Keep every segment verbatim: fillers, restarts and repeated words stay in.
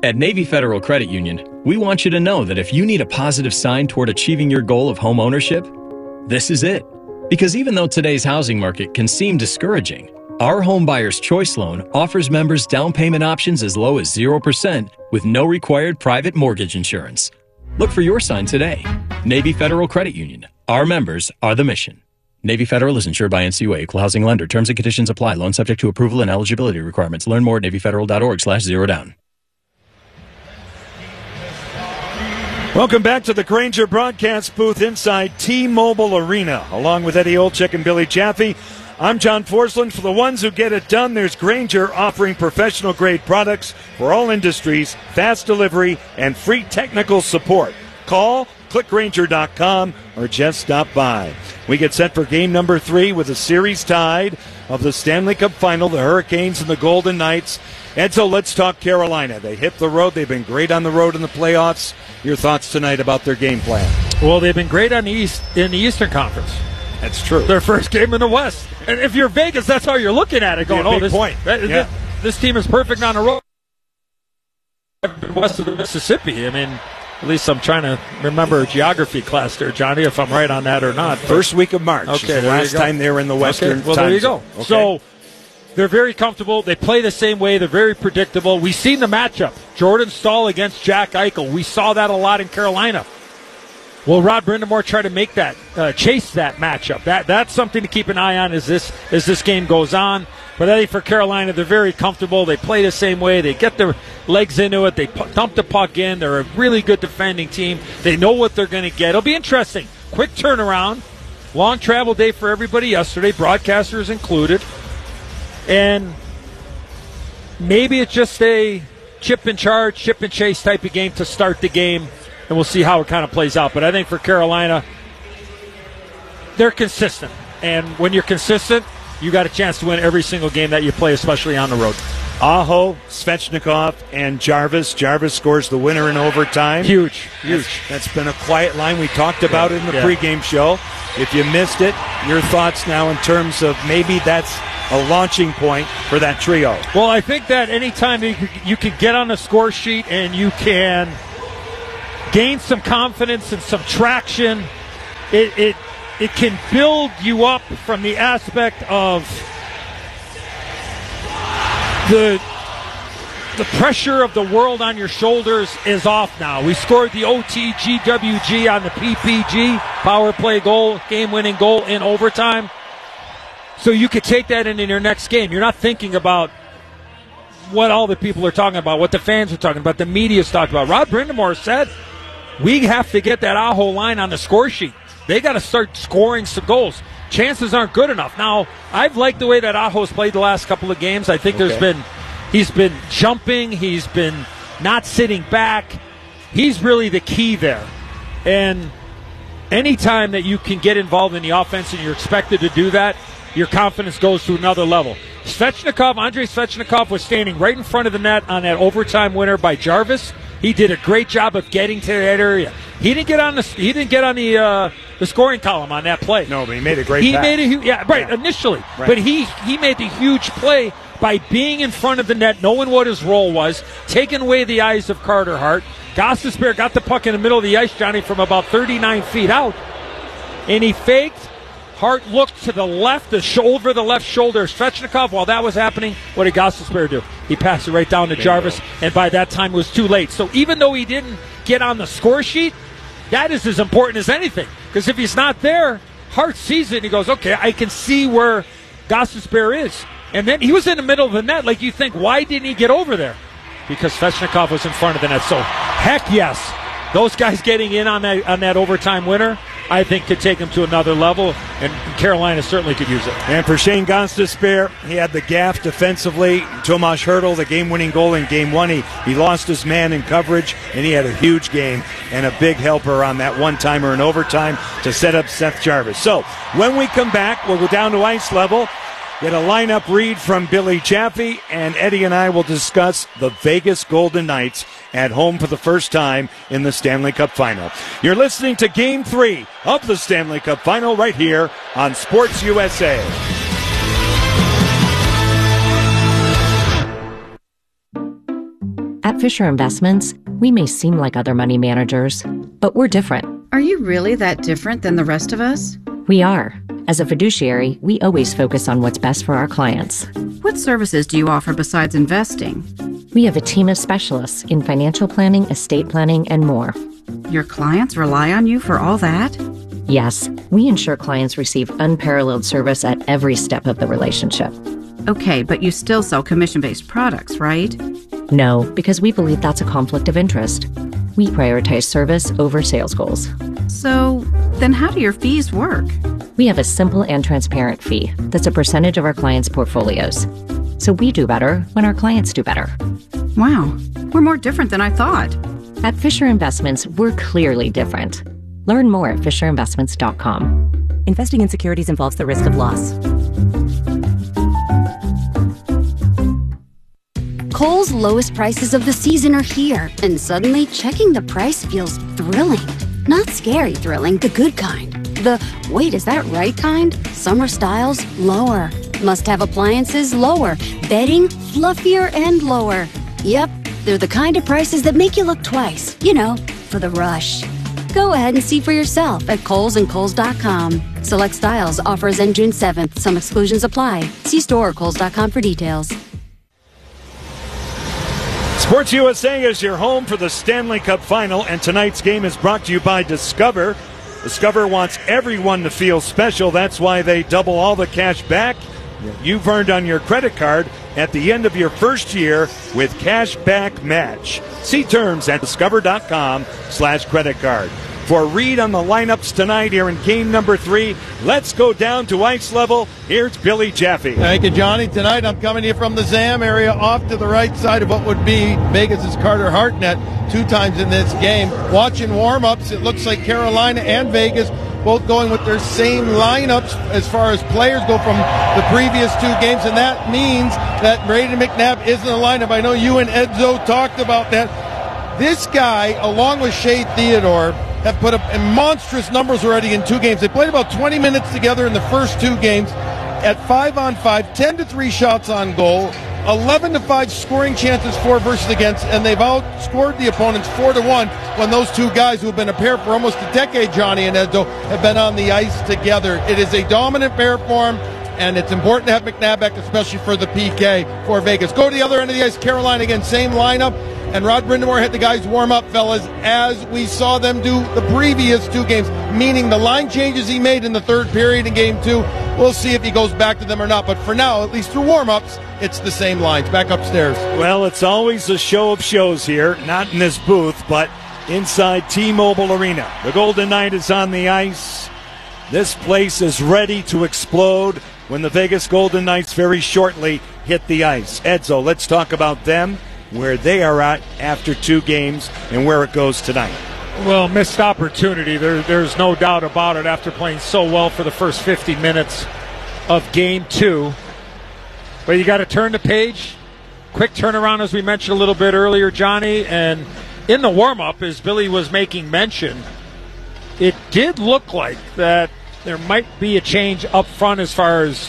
At Navy Federal Credit Union, we want you to know that if you need a positive sign toward achieving your goal of home ownership, this is it. Because even though today's housing market can seem discouraging, our Home Buyer's Choice Loan offers members down payment options as low as zero percent with no required private mortgage insurance. Look for your sign today. Navy Federal Credit Union. Our members are the mission. Navy Federal is insured by N C U A, Equal Housing Lender. Terms and conditions apply. Loan subject to approval and eligibility requirements. Learn more at NavyFederal.org slash zero down. Welcome back to the Grainger broadcast booth inside T-Mobile Arena. Along with Eddie Olczyk and Billy Chaffee, I'm John Forsland. For the ones who get it done, there's Grainger offering professional-grade products for all industries, fast delivery, and free technical support. Call, click Grainger dot com, or just stop by. We get set for game number three with the series tied of the Stanley Cup Final, the Hurricanes and the Golden Knights. And so let's talk Carolina. They hit the road. They've been great on the road in the playoffs. Your thoughts tonight about their game plan? Well, they've been great on the East in the Eastern Conference. That's true. Their first game in the West. And if you're Vegas, that's how you're looking at it. Going, yeah, oh, big this, point. This, yeah. this team is perfect on the road. West of the Mississippi. I mean, at least I'm trying to remember geography class there, Johnny, if I'm right on that or not. First week of March. Okay, the last time they were in the Western okay, well, time there you zone. go. Okay. So they're very comfortable. They play the same way. They're very predictable. We've seen the matchup. Jordan Staal against Jack Eichel. We saw that a lot in Carolina. Will Rod Brind'Amour try to make that, uh, chase that matchup? That That's something to keep an eye on as this as this game goes on. But I think for Carolina, they're very comfortable. They play the same way. They get their legs into it. They pu- dump the puck in. They're a really good defending team. They know what they're going to get. It'll be interesting. Quick turnaround. Long travel day for everybody yesterday, broadcasters included. And maybe it's just a chip and charge, chip and chase type of game to start the game, and we'll see how it kind of plays out. But I think for Carolina, they're consistent. And when you're consistent, you got a chance to win every single game that you play, especially on the road. Aho, Svechnikov, and Jarvis. Jarvis scores the winner in overtime. Huge, huge. That's, that's been a quiet line. We talked about yeah, it in the yeah. pregame show. If you missed it, your thoughts now in terms of maybe that's a launching point for that trio. Well, I think that anytime you, you can get on the score sheet and you can gain some confidence and some traction, it it, it can build you up from the aspect of the the pressure of the world on your shoulders is off now. We scored the O T G W G on the P P G, power play goal, game-winning goal in overtime. So you could take that into your next game. You're not thinking about what all the people are talking about, what the fans are talking about, the media's talking about. Rod Brind'Amour said, we have to get that Aho line on the score sheet. They got to start scoring some goals. Chances aren't good enough. Now, I've liked the way that Aho's played the last couple of games. I think okay. there's been, he's been jumping. He's been not sitting back. He's really the key there. And anytime that you can get involved in the offense and you're expected to do that, your confidence goes to another level. Svechnikov, Andrei Svechnikov was standing right in front of the net on that overtime winner by Jarvis. He did a great job of getting to that area. He didn't get on the he didn't get on the uh, the scoring column on that play. No, but he made a great he pass. made a yeah right yeah. initially, right. but he he made the huge play by being in front of the net, knowing what his role was, taking away the eyes of Carter Hart. Gostisbehere got the puck in the middle of the ice, Johnny, from about thirty-nine feet out, and he faked. Hart looked to the left, the sh- over the left shoulder of Svechnikov. While that was happening, what did Gostisbehere do? He passed it right down to Jarvis, and by that time it was too late. So even though he didn't get on the score sheet, that is as important as anything. Because if he's not there, Hart sees it and he goes, okay, I can see where Gostisbehere is. And then he was in the middle of the net. Like you think, why didn't he get over there? Because Svechnikov was in front of the net. So heck yes, those guys getting in on that on that overtime winner, I think could take him to another level, and Carolina certainly could use it. And for Shane Gostisbehere, he had the gaff defensively. Tomas Hertl, the game-winning goal in game one. He, he lost his man in coverage, and he had a huge game and a big helper on that one-timer in overtime to set up Seth Jarvis. So when we come back, we'll go down to ice level, get a lineup read from Billy Chaffee, and Eddie and I will discuss the Vegas Golden Knights at home for the first time in the Stanley Cup Final. You're listening to Game three of the Stanley Cup Final right here on Sports U S A. At Fisher Investments, we may seem like other money managers, but we're different. Are you really that different than the rest of us? We are. As a fiduciary, we always focus on what's best for our clients. What services do you offer besides investing? We have a team of specialists in financial planning, estate planning, and more. Your clients rely on you for all that? Yes, we ensure clients receive unparalleled service at every step of the relationship. Okay, but you still sell commission-based products, right? No, because we believe that's a conflict of interest. We prioritize service over sales goals. So, then how do your fees work? We have a simple and transparent fee that's a percentage of our clients' portfolios. So we do better when our clients do better. Wow, we're more different than I thought. At Fisher Investments, we're clearly different. Learn more at fisher investments dot com. Investing in securities involves the risk of loss. Kohl's lowest prices of the season are here, and suddenly checking the price feels thrilling. Not scary thrilling, the good kind. The, wait, is that right kind? Summer styles, lower. Must-have appliances, lower. Bedding, fluffier and lower. Yep, they're the kind of prices that make you look twice. You know, for the rush. Go ahead and see for yourself at Kohl's and Kohl's dot com. Select styles, offers end June seventh. Some exclusions apply. See store or Kohl's dot com for details. Sports U S A is your home for the Stanley Cup Final, and tonight's game is brought to you by Discover. Discover wants everyone to feel special. That's why they double all the cash back you've earned on your credit card at the end of your first year with Cash Back Match. See terms at discover.com slash credit card. For a read on the lineups tonight here in game number three, let's go down to ice level. Here's Billy Jaffe. Thank you, Johnny. Tonight I'm coming here from the Zam area off to the right side of what would be Vegas' Carter Hartnett two times in this game. Watching warm-ups, it looks like Carolina and Vegas both going with their same lineups as far as players go from the previous two games, and that means that Brayden McNabb is in the lineup. I know you and Edzo talked about that. This guy, along with Shea Theodore, have put up monstrous numbers already in two games. They played about twenty minutes together in the first two games at five on five, ten to three shots on goal, eleven to five scoring chances for versus against, and they've outscored the opponents four to one when those two guys who have been a pair for almost a decade, Johnny and Edzo, have been on the ice together. It is a dominant pair for them, and it's important to have McNabb back, especially for the P K for Vegas. Go to the other end of the ice, Carolina again, same lineup. And Rod Brindamore had the guys warm up, fellas, as we saw them do the previous two games, meaning the line changes he made in the third period in game two. We'll see if he goes back to them or not. But for now, at least through warm-ups, it's the same lines. Back upstairs. Well, it's always a show of shows here, not in this booth, but inside T-Mobile Arena. The Golden Knight is on the ice. This place is ready to explode when the Vegas Golden Knights very shortly hit the ice. Edzo, let's talk about them, where they are at after two games and where it goes tonight. Well, missed opportunity. There, there's no doubt about it after playing so well for the first fifty minutes of game two. But you got to turn the page. Quick turnaround, as we mentioned a little bit earlier, Johnny. And in the warm-up, as Billy was making mention, it did look like that there might be a change up front as far as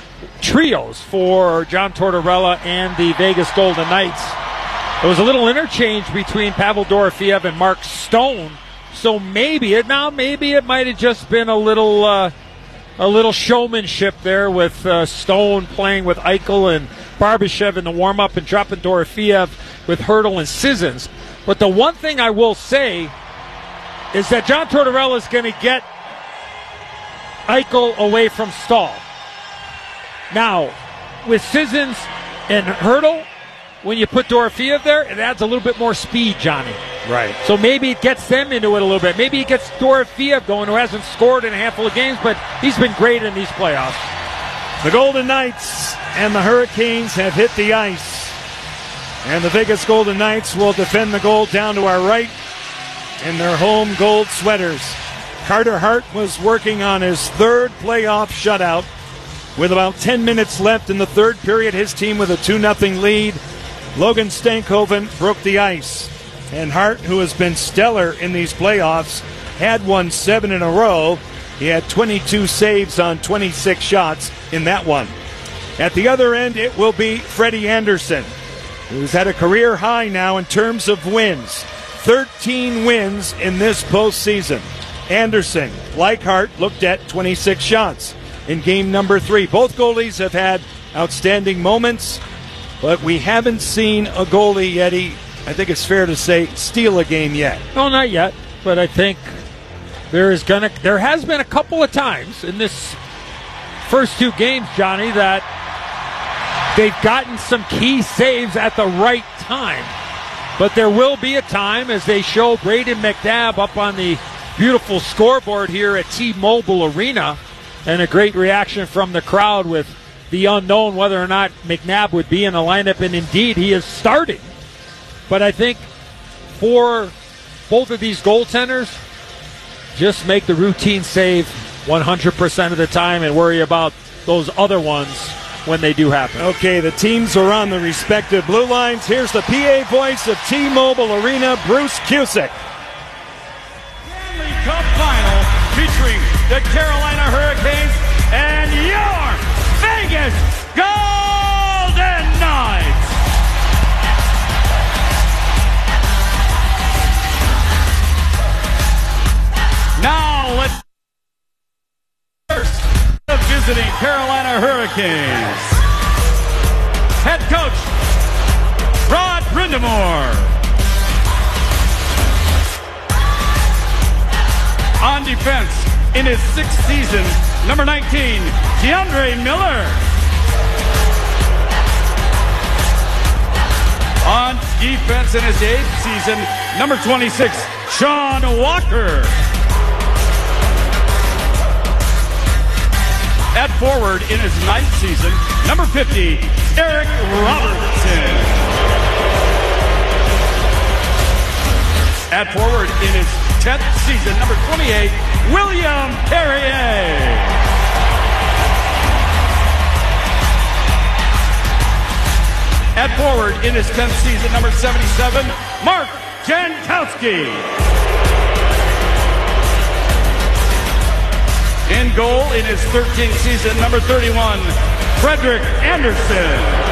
trios for John Tortorella and the Vegas Golden Knights. There was a little interchange between Pavel Dorofeev and Mark Stone, so maybe it now maybe it might have just been a little uh, a little showmanship there with uh, Stone playing with Eichel and Barbashev in the warm-up and dropping Dorofeev with Hertl and Sissons. But the one thing I will say is that John Tortorella is going to get Eichel away from Stahl. Now, with Sissons and Hertl, when you put Dorofeev there, it adds a little bit more speed, Johnny. Right. So maybe it gets them into it a little bit. Maybe it gets Dorofeev going, who hasn't scored in a handful of games, but he's been great in these playoffs. The Golden Knights and the Hurricanes have hit the ice. And the Vegas Golden Knights will defend the goal down to our right in their home gold sweaters. Carter Hart was working on his third playoff shutout. With about ten minutes left in the third period, his team with a two nothing lead. Logan Stankoven broke the ice. And Hart, who has been stellar in these playoffs, had won seven in a row. He had twenty-two saves on twenty-six shots in that one. At the other end, it will be Freddie Anderson. who's had a career high now in terms of wins. thirteen wins in this postseason. Anderson, like Hart, looked at twenty-six shots in game number three. Both goalies have had outstanding moments, but we haven't seen a goalie, Yeti, I think it's fair to say, steal a game yet. No, not yet, but I think there is gonna there has been a couple of times in this first two games, Johnny, that they've gotten some key saves at the right time. But there will be a time, as they show Brayden McNabb up on the beautiful scoreboard here at T-Mobile Arena, and a great reaction from the crowd with the unknown whether or not McNabb would be in the lineup, and indeed he is starting. But I think for both of these goaltenders, just make the routine save one hundred percent of the time and worry about those other ones when they do happen. Okay, the teams are on the respective blue lines. Here's the P A voice of T-Mobile Arena, Bruce Cusick. Stanley Cup Final featuring the Carolina Hurricanes and your Vegas Golden Knights. Now let's first the visiting Carolina Hurricanes head coach Rod Brind'Amour. On defense, in his sixth season, number nineteen, DeAndre Miller. On defense in his eighth season, number twenty-six, Sean Walker. At forward in his ninth season, number fifty, Eric Robertson. At forward in his tenth season, number twenty-eight, William Perrier. At forward in his tenth season, number seventy-seven, Mark Jankowski. In goal in his thirteenth season, number thirty-one, Frederick Anderson.